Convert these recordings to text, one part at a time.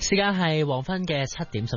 時間係黃昏嘅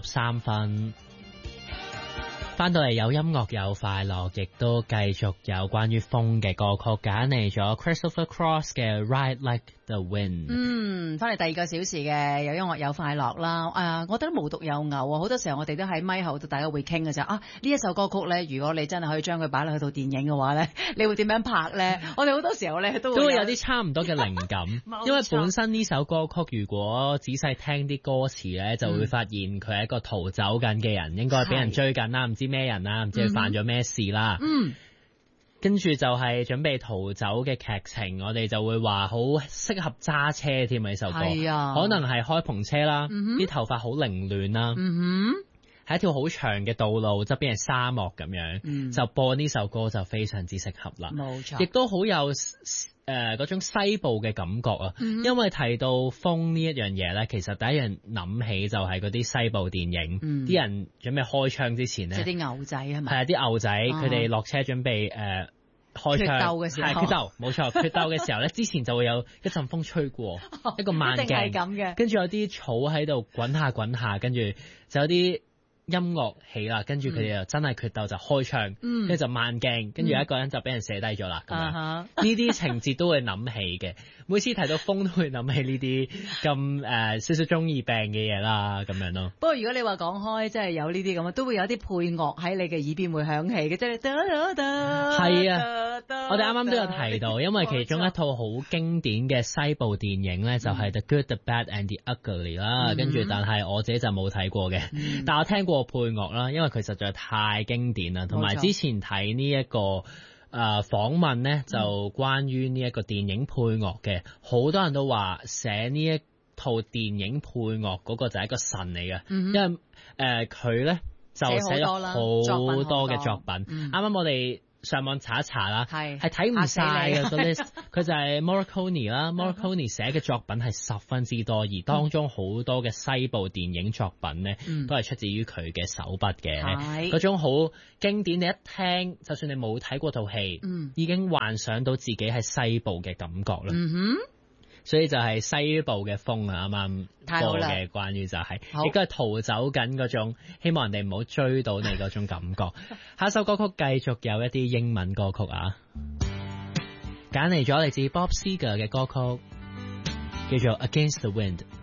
7:13。翻到嚟有音樂有快樂，亦都繼續有關於風嘅歌曲，揀嚟咗 Christopher Cross 嘅 Ride Like the Wind。 翻嚟第二個小時嘅有音樂有快樂啦。我覺得無獨有偶啊，好多時候我哋都喺咪後度大家會傾嘅啫。呢一首歌曲咧，如果你真係可以將佢擺落去套電影嘅話咧，你會點樣拍咧？我哋好多時候咧都會有啲差唔多嘅靈感，因為本身呢首歌曲如果仔細聽啲歌詞咧，就會發現佢係一個逃走緊嘅人，應該俾人追緊啦，唔知咩人啦，唔知佢犯咗咩事啦。跟住就係準備逃走嘅劇情，我哋就會話好適合揸車添啊！呢首歌可能係開篷車啦，啲頭髮好凌亂啦，係一條好長嘅道路，側邊係沙漠咁樣，就播呢首歌就非常之適合啦。 冇錯， 亦都好有嗰種西部嘅感覺啊！因為提到風呢一樣嘢咧，其實第一樣諗起就係嗰啲西部電影，啲人準備開槍之前咧， 即係啲牛仔係咪？ 係啊，啲牛仔佢哋落車準備開槍決鬥嘅時候， 係決鬥，冇錯，決鬥嘅時候咧，之前就會有一陣風吹過，一個慢鏡咁嘅， 跟住有啲草喺度滾下滾下，跟住就有啲音樂起啦，跟住佢哋就真係決鬥就開槍，跟住就慢鏡，跟住有一個人就俾人射低咗啦。咁樣呢啲情節都會諗起嘅，每次提到風都會諗起呢啲咁少少中二病嘅嘢啦，咁樣咯。 不過如果你話講開，即係有呢啲咁啊，都會有啲配樂喺你嘅耳邊會響起嘅，即係係啊，我哋啱啱都有提到，因為其中一套好經典嘅西部電影咧，就係 The Good, The Bad and The Ugly 啦。跟住，但係我自己就冇睇過嘅，但我聽過配樂啦，因為佢實在太經典啦。同埋之前睇呢一個訪問咧，就關於呢一個電影配樂嘅，好多人都話寫呢一套電影配樂嗰個就係一個神嚟嘅，因為佢咧就寫咗好多嘅作品。啱啱我哋上網查一查啦，係睇唔晒嘅個 list。佢就係 Morricone 啦，Morricone 寫嘅作品係十分之多，而當中好多嘅西部電影作品咧，都係出自於佢嘅手筆嘅。嗰種好經典，你一聽，就算你冇睇過套戲，已經幻想到自己係西部嘅感覺啦。所以就係西部嘅風啊，啱啱播嘅關於就係，亦都係逃走緊嗰種，希望人哋唔好追到你嗰種感覺。下首歌曲繼續有一啲英文歌曲啊，揀嚟咗嚟自 Bob Seger 嘅歌曲，叫做 Against the Wind。